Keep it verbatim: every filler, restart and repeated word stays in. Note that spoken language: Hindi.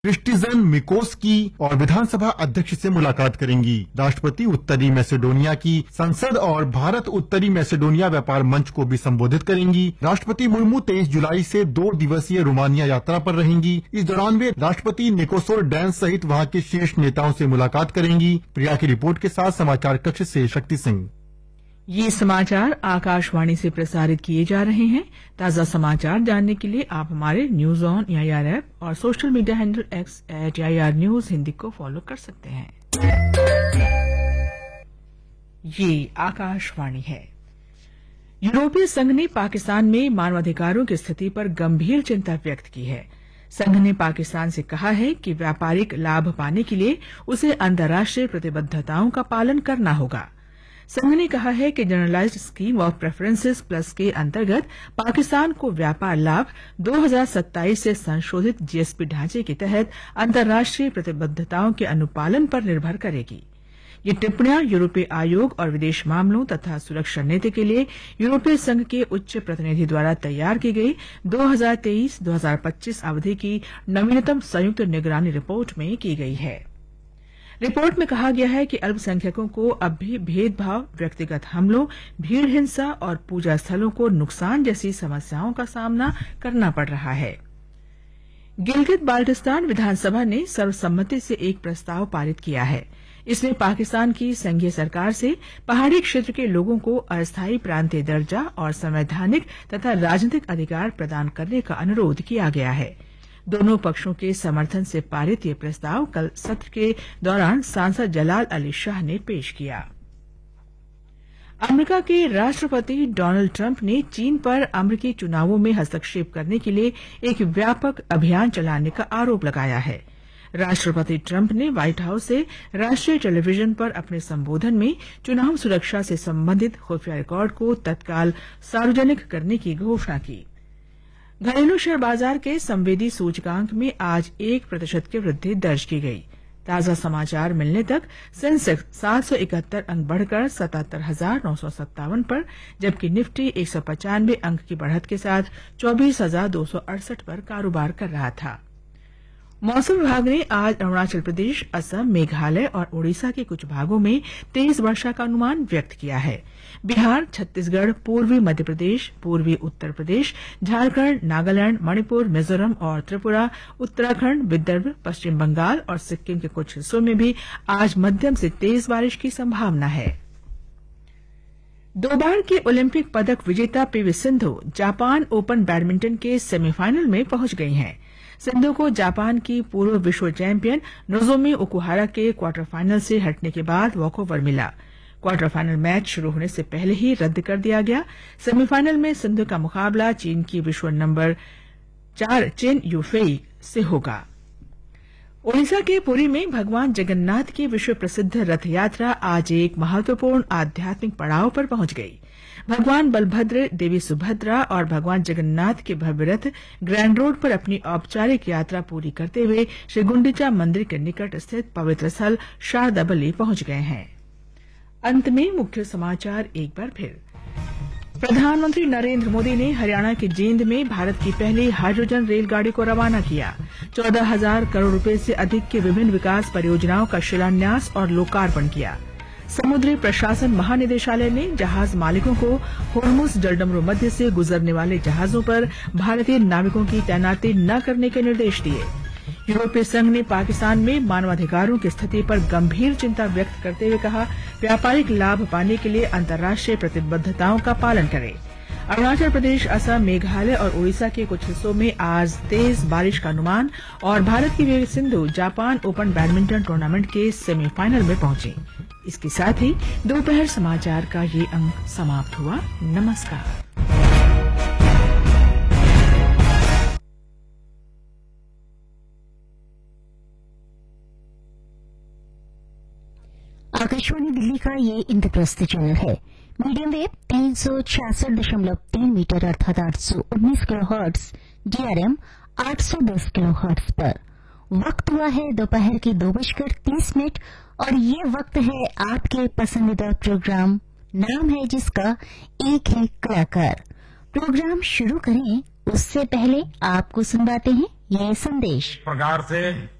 क्रिस्टिजन मिकोस्की और विधानसभा अध्यक्ष से मुलाकात करेंगी। राष्ट्रपति उत्तरी मैसेडोनिया की संसद और भारत उत्तरी मैसेडोनिया व्यापार मंच को भी संबोधित करेंगी। राष्ट्रपति मुर्मू तेईस जुलाई से दो दिवसीय रोमानिया यात्रा पर रहेंगी। इस दौरान वे राष्ट्रपति निकोसोर डैंस सहित वहां के शीर्ष नेताओं से मुलाकात करेंगी। प्रिया की रिपोर्ट के साथ समाचार कक्ष से शक्ति सिंह। ये समाचार आकाशवाणी से प्रसारित किए जा रहे हैं। ताजा समाचार जानने के लिए आप हमारे न्यूज ऑन एआईआर ऐप और social media handle x eight AIR news Hindi को फॉलो कर सकते हैं। ये आकाशवाणी है। यूरोपीय संघ ने पाकिस्तान में मानवाधिकारों की स्थिति पर गंभीर चिंता व्यक्त की है। संघ ने पाकिस्तान से कहा है कि व्यापारिक लाभ पाने के लिए उसे अंतर्राष्ट्रीय प्रतिबद्धताओं का पालन करना होगा। संघ ने कहा है कि generalised scheme of preferences plus के अंतर्गत पाकिस्तान को व्यापार लाभ दो हज़ार सत्ताईस से संशोधित जीएसपी ढांचे के तहत अंतर्राष्ट्रीय प्रतिबद्धताओं के अनुपालन पर निर्भर करेगी। ये टिप्पणियां यूरोपीय आयोग और विदेश मामलों तथा सुरक्षा नीति के लिए यूरोपीय संघ के उच्च प्रतिनिधि द्वारा तैयार की गई दो हज़ार तेईस दो हज़ार पच्चीस अवधि की नवीनतम संयुक्त निगरानी रिपोर्ट में की गई है। रिपोर्ट में कहा गया है कि अल्पसंख्यकों को अब भी भेदभाव, व्यक्तिगत हमलों, भीड़ हिंसा और पूजा स्थलों को नुकसान जैसी समस्याओं का सामना करना पड़ रहा है। गिलगित बाल्टिस्तान विधानसभा ने सर्वसम्मति से एक प्रस्ताव पारित किया है। इसमें पाकिस्तान की संघीय सरकार से पहाड़ी क्षेत्र के लोगों को अस्थायी प्रांतीय दर्जा और संवैधानिक तथा राजनीतिक अधिकार प्रदान करने का अनुरोध किया गया है। दोनों पक्षों के समर्थन से पारित ये प्रस्ताव कल सत्र के दौरान सांसद जलाल अली शाह ने पेश किया। अमेरिका के राष्ट्रपति डोनाल्ड ट्रंप ने चीन पर अमेरिकी चुनावों में हस्तक्षेप करने के लिए एक व्यापक अभियान चलाने का आरोप लगाया है। राष्ट्रपति ट्रंप ने व्हाइट हाउस से राष्ट्रीय टेलीविजन पर अपने संबोधन में चुनाव सुरक्षा से संबंधित खुफिया रिकॉर्ड को तत्काल सार्वजनिक करने की घोषणा की। घरेलू शेयर बाजार के संवेदी सूचकांक में आज एक प्रतिशत की वृद्धि दर्ज की गई। ताजा समाचार मिलने तक सेंसेक्स सात सौ इकहत्तर अंक बढ़कर सतहत्तर हजार नौ सौ सत्तावन पर, जबकि निफ्टी एक सौ पचानवे अंक की बढ़त के साथ चौबीस हजार दो सौ अड़सठ पर कारोबार कर रहा था। मौसम विभाग ने आज अरुणाचल प्रदेश, असम, मेघालय और ओडिशा के कुछ भागों में तेज वर्षा का अनुमान व्यक्त किया है। बिहार, छत्तीसगढ़, पूर्वी मध्य प्रदेश, पूर्वी उत्तर प्रदेश, झारखंड, नागालैंड, मणिपुर, मिजोरम और त्रिपुरा, उत्तराखंड, विदर्भ, पश्चिम बंगाल और सिक्किम के कुछ हिस्सों में भी आज मध्यम से तेज बारिश की संभावना है। दो बार की ओलंपिक पदक विजेता PV Sindhu Japan open badminton के सेमीफाइनल में पहुंच गई हैं। सिंधु को जापान की पूर्व विश्व चैंपियन नोजोमी ओकुहारा के क्वार्टर फाइनल से हटने के बाद वॉकओवर मिला। क्वार्टर फाइनल मैच शुरू होने से पहले ही रद्द कर दिया गया। सेमीफाइनल में सिंधु का मुकाबला चीन की विश्व नंबर चार चेन यूफेई से होगा। ओडिशा के पुरी में भगवान जगन्नाथ की विश्व प्रसिद्ध रथ यात्रा आज एक महत्वपूर्ण आध्यात्मिक पड़ाव पर पहुंच गई। भगवान बलभद्र, देवी सुभद्रा और भगवान जगन्नाथ के भव्य रथ ग्रैंड रोड पर अपनी औपचारिक यात्रा पूरी करते हुए श्री गुंडिचा मंदिर के निकट स्थित पवित्र स्थल शारदाबली पहुंच गए हैं। अंत में मुख्य समाचार एक बार फिर। प्रधानमंत्री नरेंद्र मोदी ने हरियाणा के जींद में भारत की पहली हाइड्रोजन रेलगाड़ी को रवाना किया। चौदह हजार करोड़ रुपए से अधिक की विभिन्न विकास परियोजनाओं का शिलान्यास और लोकार्पण किया। समुद्री प्रशासन महानिदेशालय ने जहाज मालिकों को होर्मुज जलडमरू मध्य से गुजरने वाले जहाजों पर भारतीय नाविकों की तैनाती न करने के निर्देश दिए। यूरोपीय संघ ने पाकिस्तान में मानवाधिकारों की स्थिति पर गंभीर चिंता व्यक्त करते हुए कहा, व्यापारिक लाभ पाने के लिए अंतर्राष्ट्रीय प्रतिबद्धताओं का पालन करें। अरुणाचल प्रदेश, असम, मेघालय और ओडिशा के कुछ हिस्सों में आज तेज बारिश का अनुमान और भारत की PV Sindhu Japan open badminton tournament के सेमीफाइनल में पहुंची। इसके साथ ही दोपहर समाचार का ये अंक समाप्त हुआ। नमस्कार। आकाशवाणी दिल्ली का ये इंद्रप्रस्थ चैनल है। मीडियम वेव तीन सौ छियासठ दशमलव तीन मीटर अर्थात आठ सौ उन्नीस किलो हर्ट्ज, डीआरएम आठ सौ दस किलो हर्ट्ज पर। वक्त हुआ है दोपहर के दो बजकर तीस मिनट और ये वक्त है आपके पसंदीदा प्रोग्राम नाम है जिसका एक है कलाकार। प्रोग्राम शुरू करें उससे पहले आपको सुनवाते हैं ये संदेश प्रकार से